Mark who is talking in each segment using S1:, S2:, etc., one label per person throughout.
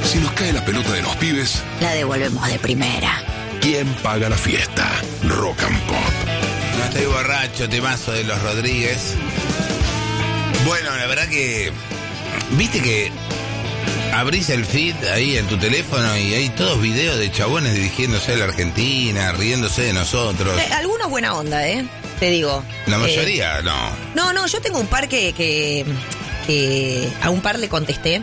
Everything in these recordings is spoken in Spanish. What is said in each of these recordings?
S1: Si nos cae la pelota de los pibes,
S2: la devolvemos de primera.
S1: ¿Quién paga la fiesta? Rock and Pop.
S3: No estoy borracho, temazo de los Rodríguez. Bueno, la verdad que... ¿Viste que abrís el feed ahí en tu teléfono y hay todos videos de chabones dirigiéndose a la Argentina, riéndose de nosotros?
S2: Algunos buena onda, te digo.
S3: La mayoría, no.
S2: No, yo tengo un par que a un par le contesté.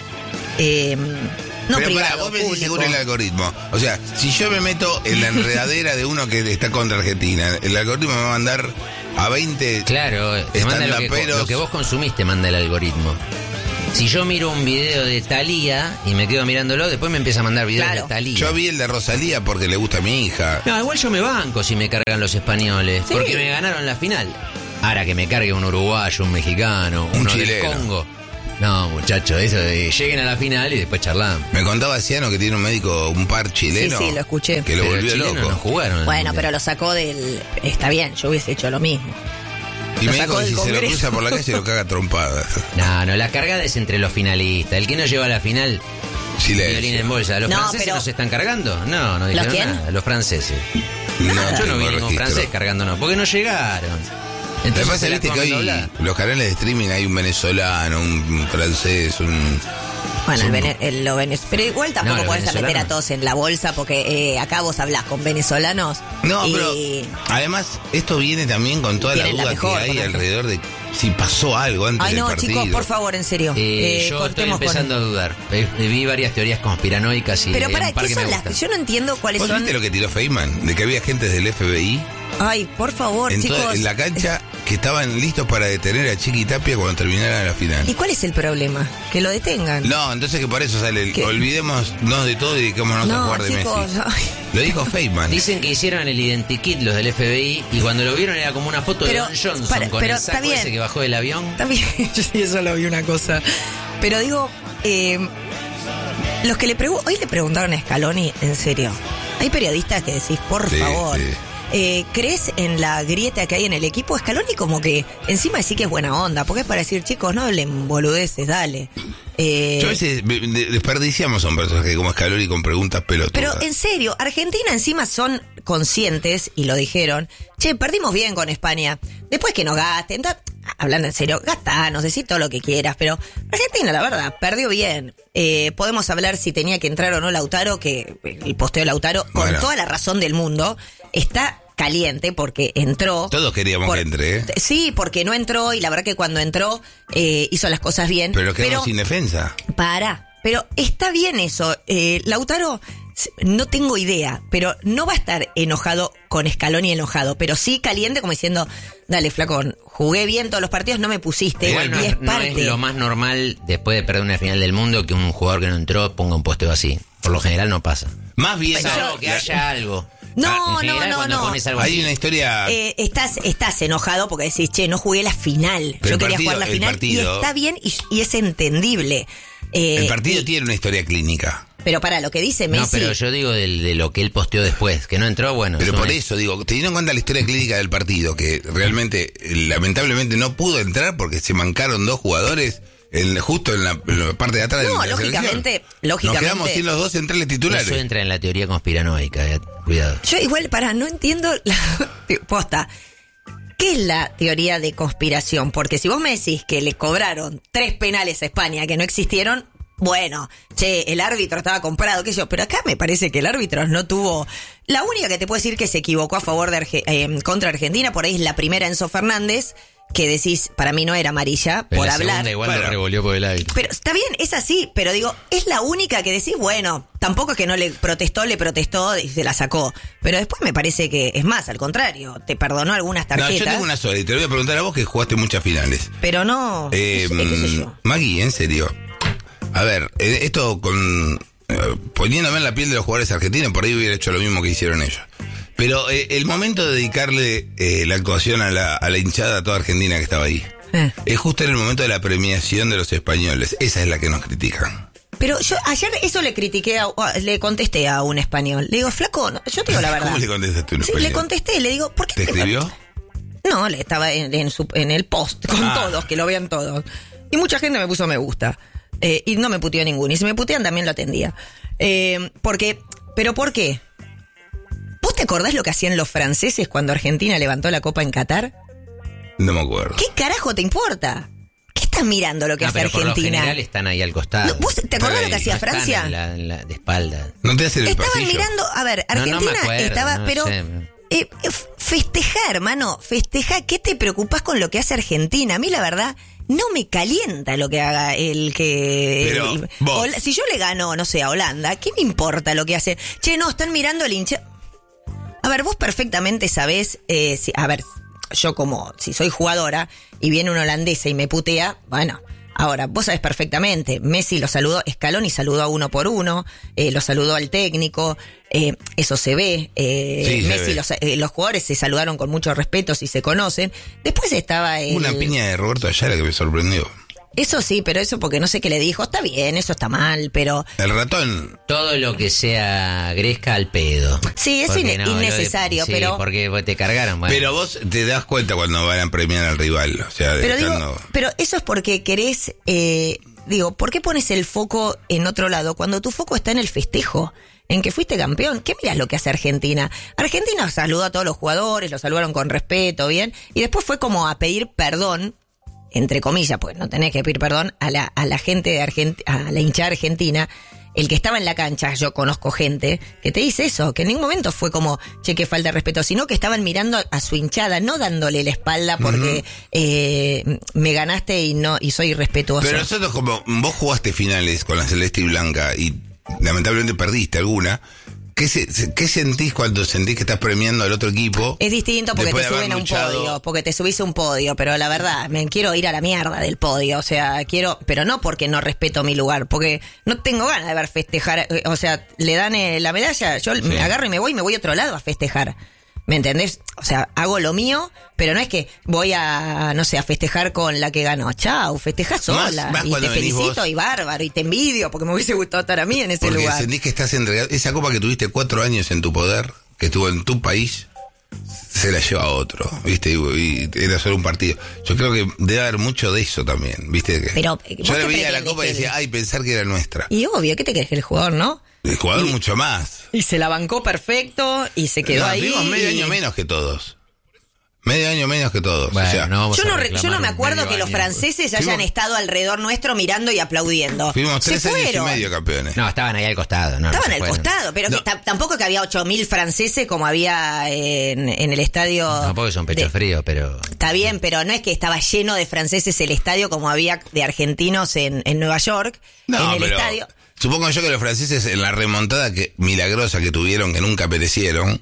S2: No
S3: pero
S2: privado,
S3: pará, vos me decís
S2: público.
S3: según el algoritmo. O sea, si yo me meto en la enredadera de uno que está contra Argentina, el algoritmo me va a mandar a 20
S4: Claro, te manda lo que vos consumiste, manda el algoritmo. Si yo miro un video de Thalía y me quedo mirándolo, después me empieza a mandar videos de Thalía.
S3: Yo vi el de Rosalía porque le gusta a mi hija.
S4: No, igual yo me banco si me cargan los españoles,
S2: Sí.
S4: porque me ganaron la final. Ahora que me cargue un uruguayo, un mexicano,
S3: Un
S4: uno
S3: chileno.
S4: del Congo. No, muchachos, eso de lleguen a la final y después charlamos.
S3: Me contaba Ciano que tiene un médico, un par chileno.
S2: Sí, lo escuché.
S3: Que lo
S4: Pero
S3: volvió
S4: los chilenos
S3: loco.
S4: no jugaron.
S2: Bueno, pero lo sacó del... Está bien, yo hubiese hecho lo mismo.
S3: Y
S2: lo
S3: me
S2: sacó
S3: dijo que
S2: del
S3: si se lo
S2: Congreso.
S3: cruza por la calle lo caga trompadas.
S4: No, la cargada es entre los finalistas. El que no llegó a la final,
S3: Silencio.
S4: violín en bolsa. ¿Los
S2: No,
S4: franceses
S2: pero-
S4: no se están cargando? No dijeron
S2: quién?
S4: nada. Los franceses.
S3: No,
S4: Yo no
S3: tengo
S4: vi ningún
S3: registro.
S4: francés cargándonos, porque no llegaron.
S3: Lo que
S4: Entonces
S3: pasa,
S4: se la
S3: viste que
S4: comen
S3: hoy
S4: doblada.
S3: los canales de streaming hay un venezolano, un francés,
S2: Bueno, pero igual tampoco
S4: No, los
S2: podés meter a
S4: venezolanos.
S2: todos en la bolsa porque acá vos hablás con venezolanos.
S3: No,
S2: y...
S3: pero además esto viene también con toda la
S2: Tienen la
S3: duda
S2: mejor,
S3: que hay
S2: por ejemplo.
S3: alrededor de si pasó algo antes
S2: Ay,
S3: del
S2: no,
S3: partido.
S2: chicos, por favor, en serio.
S4: Yo estoy
S2: cortemos con-
S4: empezando a dudar. Vi varias teorías conspiranoicas y
S2: Pero
S4: hay
S2: para,
S4: un par
S2: ¿qué
S4: que me
S2: son las?
S4: gustan.
S2: Yo no entiendo cuáles
S3: ¿Vos
S2: son.
S3: viste lo que tiró Feynman? De que había agentes del FBI
S2: Ay, por favor,
S3: en,
S2: chicos.
S3: en la cancha que estaban listos para detener a Chiqui Tapia cuando terminara la final.
S2: ¿Y cuál es el problema? Que lo detengan.
S3: No, entonces que por eso sale el
S2: ¿Qué?
S3: olvidémonos de todo y dedicémonos a
S2: No,
S3: jugar de
S2: chicos.
S3: Messi.
S2: Ay.
S3: Lo dijo Feynman.
S4: Dicen que hicieron el identikit los del FBI y cuando lo vieron era como una foto
S2: Pero,
S4: de Don Johnson con
S2: pero
S4: el
S2: está
S4: saco
S2: bien.
S4: ese que bajó del avión.
S2: También, yo sí, eso lo vi una cosa. Pero digo, los que hoy le preguntaron a Scaloni, en serio. Hay periodistas que decís, por
S3: Sí,
S2: favor.
S3: sí.
S2: ¿Crees en la grieta que hay en el equipo? Scaloni como que encima sí que es buena onda, porque es para decir, chicos, no hablen boludeces, dale.
S3: Yo a veces desperdiciamos a un personaje como Scaloni con preguntas pelotudas.
S2: Pero en serio, Argentina encima son conscientes, y lo dijeron, che, perdimos bien con España. Después que nos gasten, hablando en serio, gastanos, decir todo lo que quieras, pero Argentina, la verdad, perdió bien. Podemos hablar si tenía que entrar o no Lautaro, que el posteo de Lautaro,
S3: Bueno.
S2: con toda la razón del mundo, está caliente porque entró.
S3: Todos queríamos que entre, ¿eh?
S2: Sí, porque no entró y la verdad que cuando entró hizo las cosas bien.
S3: Pero quedamos sin defensa.
S2: Pero está bien eso. Lautaro, no tengo idea, pero no va a estar enojado con Scaloni enojado, pero sí caliente como diciendo, dale flaco, jugué bien todos los partidos, no me pusiste.
S4: Igual
S2: y es
S4: no
S2: parte.
S4: es lo más normal después de perder una final del mundo que un jugador que no entró ponga un posteo así. Por lo general no pasa.
S3: Más bien,
S4: Salvo que haya algo.
S2: No,
S4: En general,
S2: no,
S4: cuando
S2: no.
S4: pones algo
S3: hay
S4: así,
S3: una historia.
S2: Estás enojado porque decís, che, no jugué la final.
S3: Pero
S2: Yo
S3: el
S2: quería
S3: partido-
S2: jugar la
S3: el
S2: final
S3: partido-
S2: y está bien y es entendible.
S3: El partido
S2: y-
S3: tiene una historia clínica.
S2: Pero para lo que dice Messi.
S4: No, pero yo digo de lo que él posteó después, que no entró, bueno.
S3: Pero
S4: es
S3: por
S4: una-
S3: eso digo, teniendo en cuenta la historia clínica del partido, que realmente, lamentablemente no pudo entrar porque se mancaron dos jugadores justo en la parte de atrás de
S2: No,
S3: la
S2: lógicamente,
S3: selección. Nos quedamos sin los dos centrales titulares.
S4: Eso entra en la teoría conspiranoica, cuidado.
S2: Yo igual, no entiendo la posta. ¿Qué es la teoría de conspiración? Porque si vos me decís que le cobraron 3 penales a España que no existieron, bueno, che, el árbitro estaba comprado, qué sé yo, pero acá me parece que el árbitro no tuvo... La única que te puedo decir que se equivocó a favor de contra Argentina, por ahí es la primera Enzo Fernández, que decís, para mí no era amarilla,
S4: Pero
S2: por
S4: la
S2: hablar.
S4: segunda igual
S3: Bueno.
S4: lo revolvió por el aire.
S2: Pero está bien, es así, pero digo, es la única que decís, bueno, tampoco es que no le protestó y se la sacó. Pero después me parece que es más, al contrario, te perdonó algunas
S3: No,
S2: tarjetas.
S3: yo tengo una sola y te lo voy a preguntar a vos que jugaste muchas finales.
S2: Pero no, qué sé yo.
S3: Maggie, en serio. A ver, esto poniéndome en la piel de los jugadores argentinos, por ahí hubiera hecho lo mismo que hicieron ellos. Pero el momento de dedicarle la actuación a la hinchada toda argentina que estaba ahí, es justo en el momento de la premiación de los españoles. Esa es la que nos critican.
S2: Pero yo ayer eso le contesté a un español. Le digo, flaco, yo te digo la verdad.
S3: ¿Cómo le contestaste a un
S2: Sí,
S3: español?
S2: le contesté, le digo, ¿por qué
S3: ¿Te escribió?
S2: No, le estaba en el post con todos, que lo vean todos. Y mucha gente me puso me gusta. Y no me puteó ninguno. Y si me putean también lo atendía. ¿Pero por qué? ¿Vos te acordás lo que hacían los franceses cuando Argentina levantó la Copa en Qatar?
S3: No me acuerdo.
S2: ¿Qué carajo te importa? ¿Qué estás mirando lo que hace Argentina?
S4: Por lo general están ahí al costado.
S2: ¿Vos te acordás lo que hacía Francia?
S4: De espalda.
S3: No te hacen el
S2: Estaban
S3: pasillo.
S2: mirando, a ver, Argentina estaba, pero
S4: sé.
S2: Festejar, hermano, festejar. ¿Qué te preocupás con lo que hace Argentina? A mí la verdad no me calienta lo que haga el que...
S3: Pero vos.
S2: Si yo le gano, no sé, a Holanda, ¿qué me importa lo que hace? Che, no, están mirando el hincha... A ver, vos perfectamente sabés, yo como, si soy jugadora y viene una holandesa y me putea, bueno, ahora, vos sabés perfectamente, Messi lo saludó, Scaloni saludó a uno por uno, lo saludó al técnico, eso se ve,
S3: Sí,
S2: Messi,
S3: se ve.
S2: los jugadores se saludaron con mucho respeto, si se conocen. Después estaba
S3: Una piña de Roberto Ayala que me sorprendió.
S2: Eso sí, pero eso porque no sé qué le dijo, está bien, eso está mal, pero...
S3: El ratón.
S4: Todo lo que sea Gresca al pedo.
S2: Sí, es innecesario,
S4: sí,
S2: pero...
S4: porque te cargaron. Bueno.
S3: Pero vos te das cuenta cuando van a premiar al rival. O sea,
S2: Pero eso es porque querés... ¿por qué pones el foco en otro lado cuando tu foco está en el festejo? En que fuiste campeón. ¿Qué mirás lo que hace Argentina? Argentina saludó a todos los jugadores, los saludaron con respeto, bien, y después fue como a pedir perdón, entre comillas, pues no tenés que pedir perdón a la gente de Argentina, a la hinchada argentina. El que estaba en la cancha, yo conozco gente que te dice eso, que en ningún momento fue como, che, que falta de respeto, sino que estaban mirando a su hinchada, no dándole la espalda porque me ganaste y soy irrespetuoso.
S3: Pero nosotros, como vos jugaste finales con la celeste y blanca y lamentablemente perdiste alguna, ¿qué sentís cuando sentís que estás premiando al otro equipo?
S2: Es distinto porque te suben a un podio, porque te subís a un podio, pero la verdad, me quiero ir a la mierda del podio, o sea, pero no porque no respeto mi lugar, porque no tengo ganas de ver festejar, o sea, le dan la medalla, yo me agarro y me voy a otro lado a festejar. ¿Me entendés? O sea, hago lo mío, pero no es que voy a, no sé, a festejar con la que ganó. Chau, festejá sola.
S3: Más
S2: y te felicito
S3: vos,
S2: y bárbaro, y te envidio porque me hubiese gustado estar a mí en ese
S3: porque
S2: lugar.
S3: Porque sentís que estás entregado. Esa copa que tuviste 4 años en tu poder, que estuvo en tu país, se la lleva a otro, ¿viste? Y era solo un partido. Yo creo que debe haber mucho de eso también, ¿viste?
S2: Pero,
S3: yo le veía la copa y decía, pensar que era nuestra.
S2: Y obvio, ¿qué te crees que el jugador, no?
S3: El jugador mucho más.
S2: Y se la bancó perfecto y se quedó ahí.
S3: Tuvimos medio año menos que todos. Medio año menos que todos.
S4: Bueno,
S3: o sea,
S2: yo no me acuerdo que los franceses hayan estado alrededor nuestro mirando y aplaudiendo.
S3: Fuimos 3 años y medio campeones.
S4: No, estaban ahí al costado.
S2: Estaban al costado, pero tampoco que había 8.000 franceses como había en el estadio.
S4: Tampoco son pecho frío, pero...
S2: Está bien, pero no es que estaba lleno de franceses el estadio como había de argentinos en Nueva York, en el estadio.
S3: Supongo yo que los franceses en la remontada milagrosa que tuvieron, que nunca perecieron,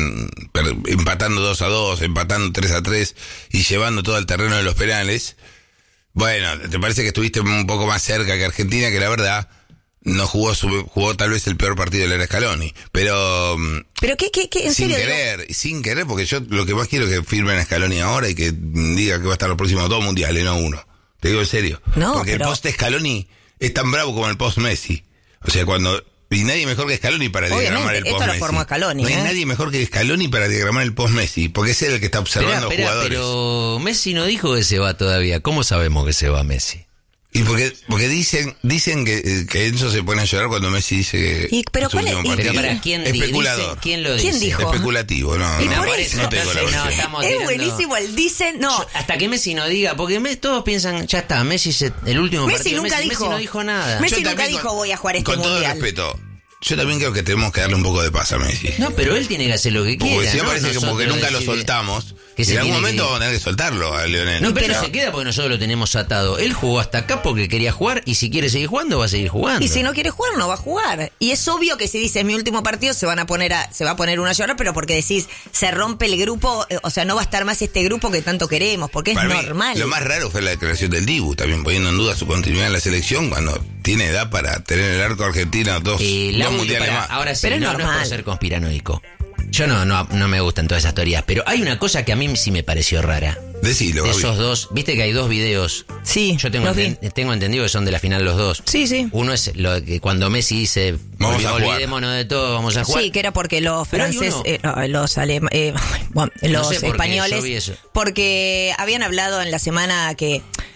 S3: empatando 2-2, empatando 3-3 y llevando todo al terreno de los penales, bueno, ¿te parece que estuviste un poco más cerca que Argentina, que la verdad no jugó tal vez el peor partido de la era Scaloni? Pero
S2: qué en
S3: sin
S2: serio,
S3: sin querer, porque yo lo que más quiero es que firmen a Scaloni ahora y que diga que va a estar los próximos 2 mundiales, no 1. Te digo en serio. Porque el post Scaloni es tan bravo como el post Messi. O sea, y nadie mejor que Scaloni para diagramar el post Messi.
S2: Esto lo formó Scaloni.
S3: No hay nadie mejor que Scaloni para diagramar el post Messi, porque es él el que está observando jugadores.
S4: Pero Messi no dijo que se va todavía. ¿Cómo sabemos que se va Messi?
S3: Y porque dicen que Enzo se pone a llorar cuando Messi dice que
S2: pero ¿cuál es?
S4: Pero para quién
S3: especulador.
S4: ¿Quién lo dice?
S2: ¿Quién dijo?
S3: Especulativo, no.
S2: Y
S3: no,
S2: por eso,
S3: no tengo la versión.
S2: Es buenísimo el dicen, no.
S4: Hasta que Messi no diga, porque todos piensan, ya está, Messi el último partido. Messi no dijo nada.
S2: Messi nunca dijo voy a jugar este
S3: mundial.
S2: Con
S3: todo el respeto, yo también creo que tenemos que darle un poco de paz a Messi.
S4: No, pero él tiene que hacer lo que quiera.
S3: Porque si
S4: ¿no?
S3: parece que porque nunca lo soltamos, en algún momento vamos a tener que soltarlo a Lionel.
S4: No, pero se queda porque nosotros lo tenemos atado. Él jugó hasta acá porque quería jugar y si quiere seguir jugando, va a seguir jugando.
S2: Y si no quiere jugar, no va a jugar. Y es obvio que si dices mi último partido se va a poner una a llorar, pero porque decís se rompe el grupo, o sea, no va a estar más este grupo que tanto queremos, porque es normal.
S3: Lo más raro fue la declaración del Dibu, también poniendo en duda su continuidad en la selección cuando tiene edad para tener el arco argentino dos mundiales más.
S4: Ahora sí,
S2: pero
S4: no es por ser conspiranoico. Yo no me gustan todas esas teorías, pero hay una cosa que a mí sí me pareció rara.
S3: Decilo,
S4: de
S3: Gaby.
S4: esos dos, viste que hay 2 videos.
S2: Sí,
S4: yo tengo entendido que son de la final los 2.
S2: Sí, sí.
S4: Uno es lo que cuando Messi dice, olvidémonos de todo, vamos a jugar.
S2: Sí, que era porque los franceses, los españoles, porque habían hablado en la semana que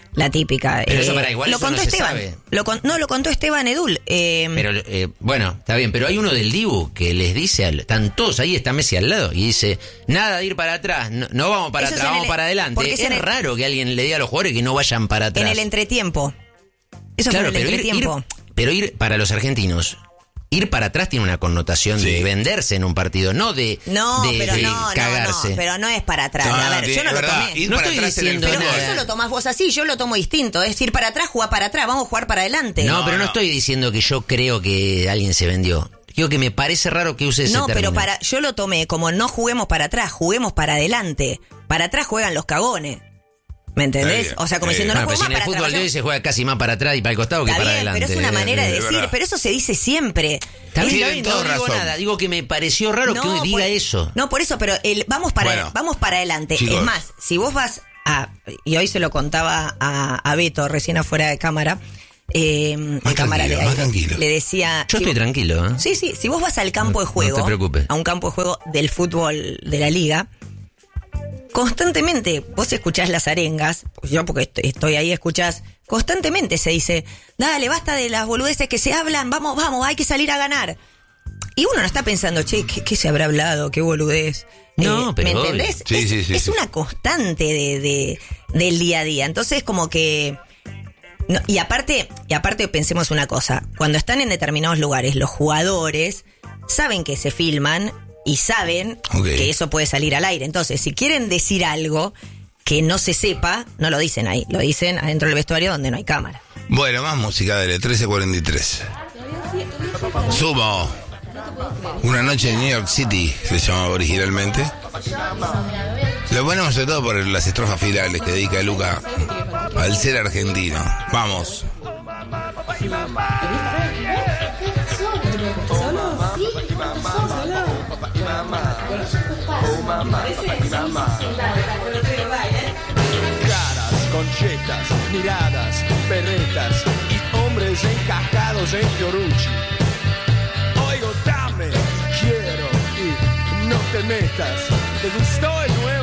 S2: La típica.
S4: Pero eso para igual
S2: lo
S4: eso
S2: contó
S4: no se
S2: Esteban.
S4: sabe.
S2: Lo contó Esteban Edul.
S4: Pero bueno, está bien, pero hay uno del Dibu que les dice, están todos ahí, está Messi al lado, y dice, nada de ir para atrás, no vamos para atrás, vamos para adelante. Es raro que alguien le diga a los jugadores que no vayan para atrás.
S2: En el entretiempo. Eso
S4: claro,
S2: fue en el entretiempo.
S4: Pero ir para los argentinos, ir para atrás tiene una connotación de venderse en un partido, no de cagarse.
S2: No, pero no es para atrás. A ver, yo no lo tomé.
S4: No estoy diciendo
S2: pero
S4: nada.
S2: eso lo tomás vos así, yo lo tomo distinto. Es ir para atrás, jugar para atrás, vamos a jugar para adelante.
S4: No, pero no estoy diciendo que yo creo que alguien se vendió. Digo que me parece raro que use ese término.
S2: No, pero yo lo tomé como no juguemos para atrás, juguemos para adelante. Para atrás juegan los cagones. ¿Me entendés? O sea, como diciendo, no juguemos
S4: para atrás. En el fútbol de hoy se juega casi más para atrás y para el costado que para adelante.
S2: Pero es una manera de decir, pero eso se dice siempre.
S4: No digo nada, digo que me pareció raro que uno diga eso.
S2: No, por eso, pero vamos para adelante. Chicos. Es más, si vos vas y hoy se lo contaba a Beto recién afuera de cámara, le decía...
S4: Yo estoy tranquilo, ¿eh?
S2: Sí, si vos vas al campo de juego,
S4: no te preocupes,
S2: a un campo de juego del fútbol de la liga, constantemente vos escuchás las arengas, yo porque estoy ahí, escuchás, constantemente se dice, dale, basta de las boludeces que se hablan, vamos, hay que salir a ganar. Y uno no está pensando, che, ¿qué se habrá hablado? ¿Qué boludez?
S4: No, pero
S2: ¿me entendés?
S3: Sí,
S2: es una constante del día a día. Entonces, como que... No, y aparte pensemos una cosa, cuando están en determinados lugares, los jugadores saben que se filman y saben que eso puede salir al aire. Entonces, si quieren decir algo que no se sepa, no lo dicen ahí, lo dicen adentro del vestuario donde no hay cámara.
S3: Bueno, más música, dale, 13:43. Sumo. Una noche en New York City se llamaba originalmente. Lo ponemos sobre todo por las estrofas finales que dedica Luca al ser argentino. Vamos.
S5: Caras, conchetas, miradas, berretas y hombres encajados en Fiorucci. Oigo, dame, quiero y no te metas. ¿Te gustó el nuevo?